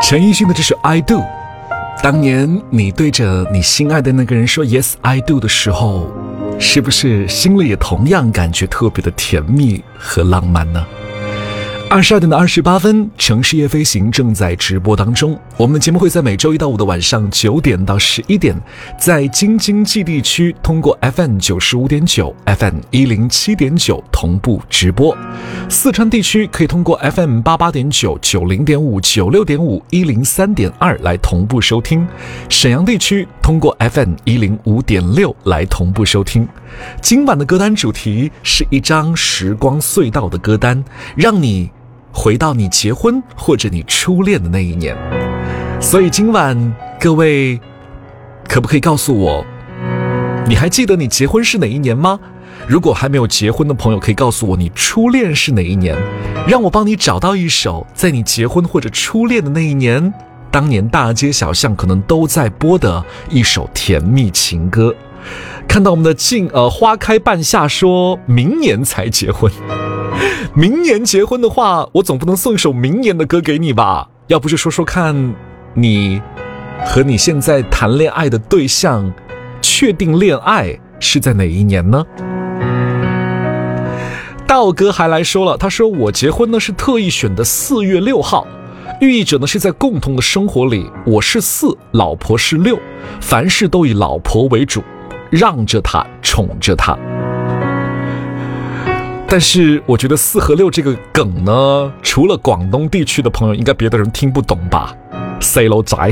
陈奕迅的这首 I Do， 当年你对着你心爱的那个人说 Yes I do 的时候，是不是心里也同样感觉特别的甜蜜和浪漫呢？22点28分，城市夜飞行正在直播当中。我们的节目会在每周一到五的晚上9点到11点，在京津冀地区通过 FM 95.9、FM 107.9同步直播。四川地区可以通过 FM 88.9、90.5、96.5、103.2来同步收听。沈阳地区通过 FM 105.6来同步收听。今晚的歌单主题是一张时光隧道的歌单，让你回到你结婚或者你初恋的那一年。所以今晚各位可不可以告诉我，你还记得你结婚是哪一年吗？如果还没有结婚的朋友，可以告诉我你初恋是哪一年，让我帮你找到一首在你结婚或者初恋的那一年，当年大街小巷可能都在播的一首甜蜜情歌。看到我们的花开半夏说明年才结婚，明年结婚的话，我总不能送一首明年的歌给你吧？要不就说说看，你和你现在谈恋爱的对象确定恋爱是在哪一年呢？道哥还来说了，他说我结婚呢是特意选的4月6号，寓意着呢是在共同的生活里，我是4，老婆是6，凡事都以老婆为主，让着她，宠着她。但是我觉得4和6这个梗呢，除了广东地区的朋友，应该别的人听不懂吧？細路仔。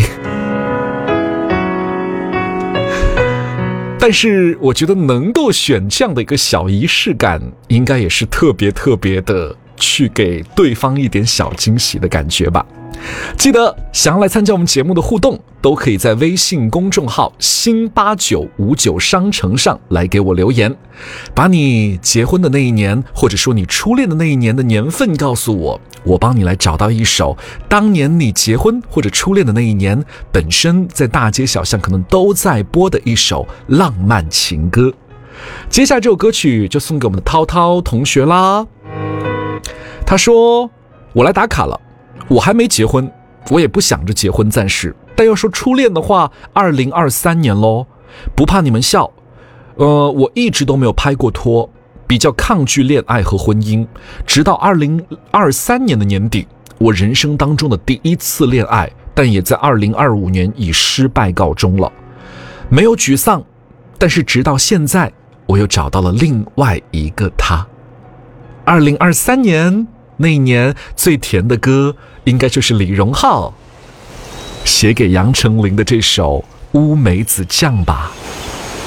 但是我觉得能够选这样的一个小仪式感，应该也是特别特别的去给对方一点小惊喜的感觉吧。记得想要来参加我们节目的互动，都可以在微信公众号新8959商城上来给我留言，把你结婚的那一年，或者说你初恋的那一年的年份告诉我，我帮你来找到一首当年你结婚或者初恋的那一年本身在大街小巷可能都在播的一首浪漫情歌。接下来这首歌曲就送给我们的涛涛同学啦。他说我来打卡了，我还没结婚，我也不想着结婚暂时，但要说初恋的话2023年咯。不怕你们笑，我一直都没有拍过拖，比较抗拒恋爱和婚姻，直到2023年的年底，我人生当中的第一次恋爱，但也在2025年以失败告终了。没有沮丧，但是直到现在我又找到了另外一个他。2023年那一年最甜的歌应该就是李荣浩写给杨丞琳的这首乌梅子酱吧。